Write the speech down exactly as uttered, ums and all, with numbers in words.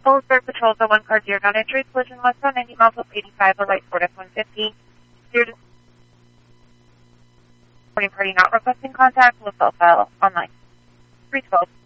Oldsburg Patrol, the one car zero down entry, collision westbound ninety miles with eighty-five, the right Ford F one fifty. Zero to party not requesting contact, will cell file online. three twelve.